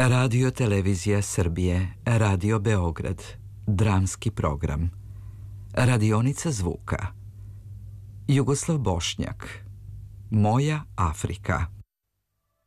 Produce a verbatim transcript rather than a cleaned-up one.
Radio Televizija Srbije, Radio Beograd, dramski program, Radionica zvuka, Jugoslav Bošnjak, Moja Afrika.